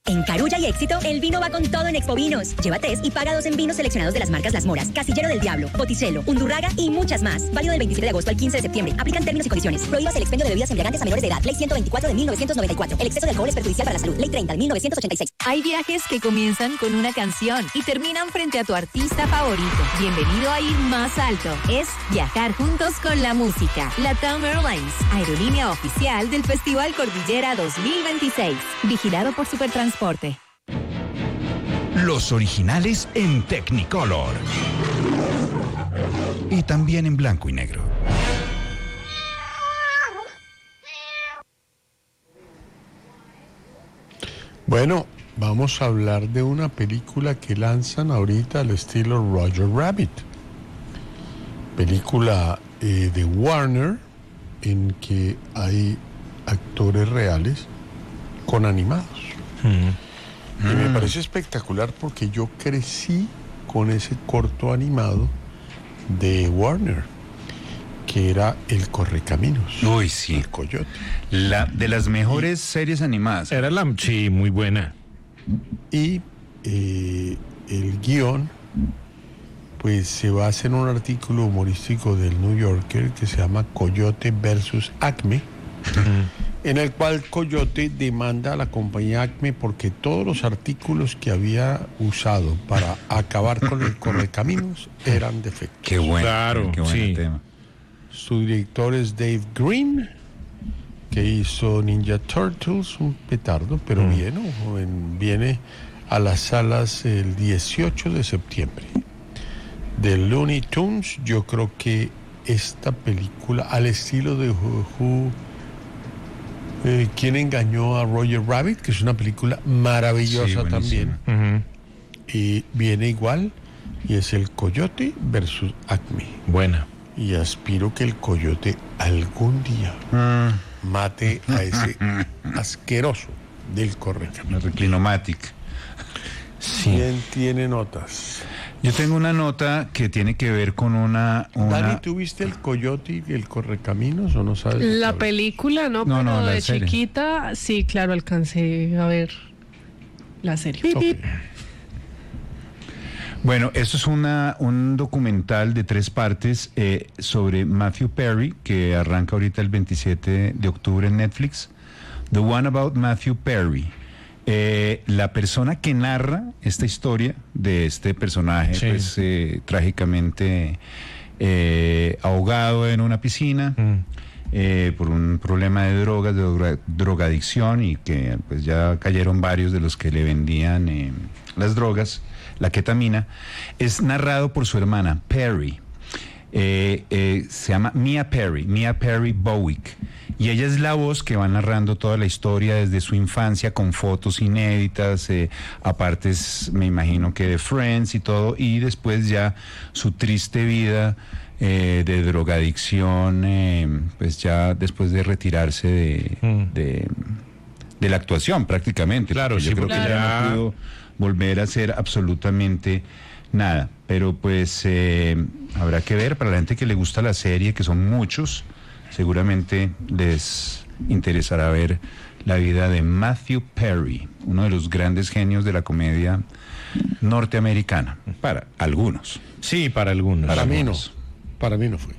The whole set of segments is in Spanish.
En Carulla y Éxito, el vino va con todo en Expo Vinos. Lleva 3 y paga 2 en vinos seleccionados de las marcas Las Moras, Casillero del Diablo, Botticello, Undurraga y muchas más. Válido del 27 de agosto al 15 de septiembre. Aplican términos y condiciones. Prohíbas el expendio de bebidas embriagantes a menores de edad. Ley 124 de 1994. El exceso de alcohol es perjudicial para la salud. Ley 30 de 1986. Hay viajes que comienzan con una canción y terminan frente a tu artista favorito. Bienvenido a ir más alto. Es viajar juntos con la música. LATAM Airlines, aerolínea oficial del Festival Cordillera 2026. Vigilado por Supertransporte. Los originales en Technicolor. Y también en blanco y negro. Bueno, vamos a hablar de una película que lanzan ahorita al estilo Roger Rabbit. Película de Warner en que hay actores reales con animados. Y me parece espectacular porque yo crecí con ese corto animado de Warner, que era El Correcaminos. Uy, sí. El Coyote. De las mejores series animadas. Sí, muy buena. Y el guión, pues se basa en un artículo humorístico del New Yorker que se llama Coyote versus Acme, en el cual Coyote demanda a la compañía Acme porque todos los artículos que había usado para acabar con el Correcaminos eran defectos. Qué bueno, Claro, qué buen sí. tema. Su director es Dave Green, que hizo Ninja Turtles, un petardo, pero viene a las salas el 18 de septiembre. De Looney Tunes, yo creo que esta película, al estilo de ¿Quién engañó a Roger Rabbit?, que es una película maravillosa Sí, también, y viene igual, y es el Coyote versus Acme. Buena. Y aspiro que el Coyote algún día mate a ese asqueroso del Correcaminos. Reclinomatic. ¿Quién tiene notas? Yo tengo una nota que tiene que ver con una... Dani, ¿tú viste el Coyote y el Correcaminos o no sabes? La película, no, No, pero no, la de serie. chiquita, sí, claro, alcancé a ver la serie. Ok. Bueno, esto es un documental de 3 partes sobre Matthew Perry, que arranca ahorita el 27 de octubre en Netflix. The One About Matthew Perry. La persona que narra esta historia de este personaje, Sí. pues trágicamente ahogado en una piscina por un problema de drogas, de drogadicción, y que pues ya cayeron varios de los que le vendían las drogas, la ketamina, es narrado por su hermana Perry. Se llama Mia Perry Bowick, y ella es la voz que va narrando toda la historia desde su infancia, con fotos inéditas, apartes, me imagino que de Friends y todo, y después ya su triste vida de drogadicción, pues ya después de retirarse de la actuación prácticamente. Claro, porque sí, yo creo porque que ya ya- no pudo volver a hacer absolutamente nada, pero pues habrá que ver. Para la gente que le gusta la serie, que son muchos, seguramente les interesará ver la vida de Matthew Perry, uno de los grandes genios de la comedia norteamericana, para algunos. Sí, para algunos. Para mí no. algunos. Para mí no fue.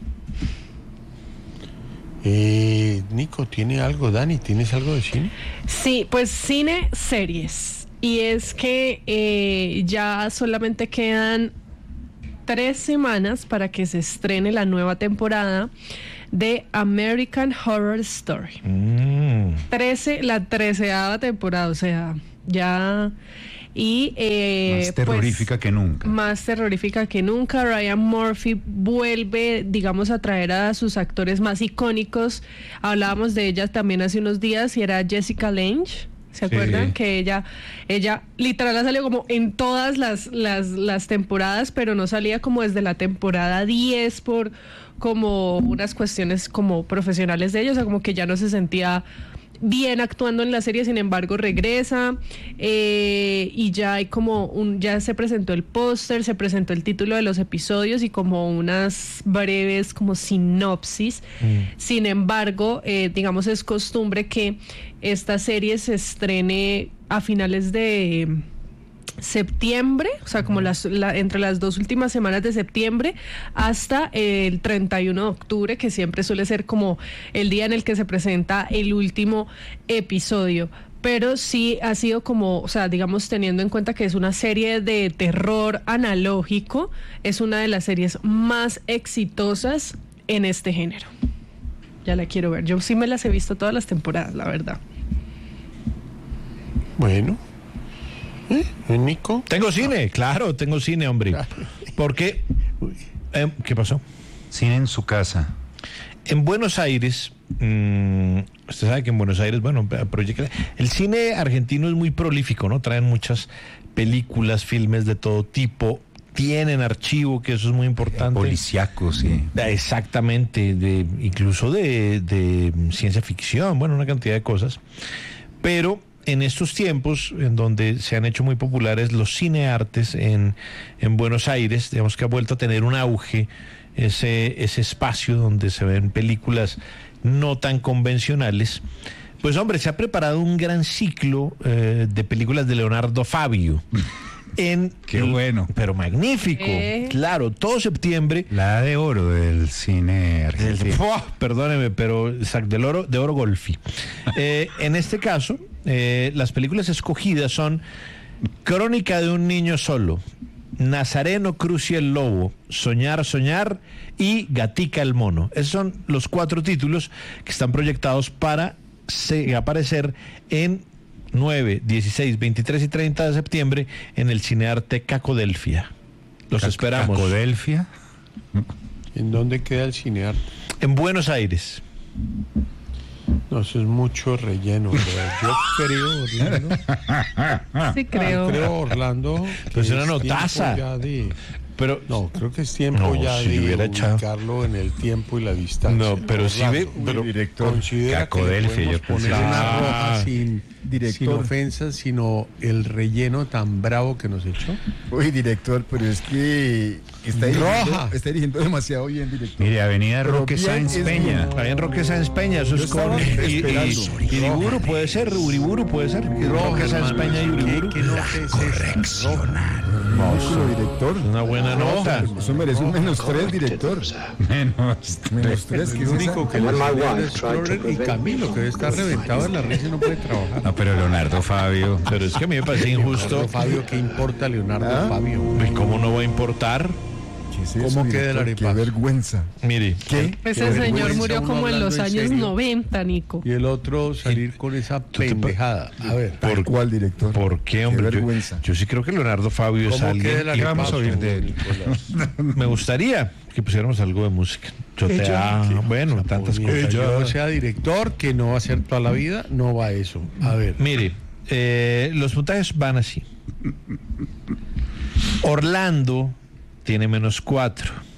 Nico, ¿tiene algo? Dani, ¿tienes algo de cine? Sí, pues cine, series. Y es que ya solamente quedan 3 semanas para que se estrene la nueva temporada de American Horror Story. 13, la 13ª temporada, o sea, ya... Y Más terrorífica que nunca. Más terrorífica que nunca. Ryan Murphy vuelve, digamos, a traer a sus actores más icónicos. Hablábamos de ella también hace unos días y era Jessica Lange. ¿Se acuerdan? Que ella literal ha salido como en todas las temporadas, pero no salía como desde la temporada 10 por como unas cuestiones como profesionales de ellos, o sea, como que ya no se sentía bien actuando en la serie, sin embargo regresa, y ya hay ya se presentó el póster, se presentó el título de los episodios y como unas breves como sinopsis. Sin embargo, digamos, es costumbre que esta serie se estrene a finales de septiembre, o sea, como entre las 2 últimas semanas de septiembre hasta el 31 de octubre, que siempre suele ser como el día en el que se presenta el último episodio. Pero sí ha sido como, o sea, digamos, teniendo en cuenta que es una serie de terror analógico, es una de las series más exitosas en este género. Ya la quiero ver. Yo sí me las he visto todas las temporadas, la verdad. Bueno. Nico. Tengo cine, claro, tengo cine, hombre. Porque, ¿qué pasó? Cine en su casa. En Buenos Aires, usted sabe que en Buenos Aires, bueno, el cine argentino es muy prolífico, ¿no? Traen muchas películas, filmes de todo tipo, tienen archivo, que eso es muy importante. Policíacos, sí. Exactamente, incluso de ciencia ficción, bueno, una cantidad de cosas. Pero en estos tiempos, en donde se han hecho muy populares los cineartes en Buenos Aires, digamos que ha vuelto a tener un auge ese espacio donde se ven películas no tan convencionales. Pues hombre, se ha preparado un gran ciclo de películas de Leonardo Fabio. Qué bueno. Pero magnífico. Claro, todo septiembre. La edad de oro del cine argentino. Perdóneme, pero exacto, de oro Golfi. En este caso, las películas escogidas son Crónica de un niño solo, Nazareno Cruz y el lobo, Soñar, soñar y Gatica el mono. Esos son los 4 títulos que están proyectados para aparecer en 9, 16, 23 y 30 de septiembre en el Cinearte Cacodelfia. Los esperamos. ¿Cacodelfia? ¿En dónde queda el cinearte? En Buenos Aires. No, eso es mucho relleno, ¿verdad? Yo creo, Orlando. Sí, creo. Orlando. Pues una notaza. Pero no, creo que es tiempo ya si de ubicarlo en el tiempo y la distancia. No, pero Orlando, sí ve, pero director, considera Cacodelfia, que poner una roja sin ofensas, sino el relleno tan bravo que nos echó. Uy, director, pero es que está dirigiendo demasiado bien, director. Mire, Avenida Roque Sáenz Peña. Ahí en Roque Sáenz Peña, eso es con y Uriburu puede ser, Roque Sáenz Peña y Uriburu. Correccional. No, director. Una buena nota. Eso merece un -3, director. -3. El único que le sale es Explorer y Camilo, que está reventado en la risa y no puede trabajar. No, pero Leonardo Fabio. Pero es que a mí me parece injusto. Leonardo Fabio, ¿qué importa Leonardo Fabio? ¿Cómo no va a importar? ¿Cómo queda el arepazo? Qué vergüenza. Mire. ¿Qué? Ese señor murió como en los años 90, Nico. Y el otro salir con esa pendejada. A ver. ¿Por cuál, director? ¿Por qué, hombre? Qué vergüenza. Yo sí creo que Leonardo Fabio es alguien. ¿Qué vamos a oír de él? Me gustaría que pusiéramos algo de música. Bueno, tantas cosas. Yo sea director, que no va a ser toda la vida, no va a eso. A ver. Mire, los puntajes van así. Orlando tiene -4.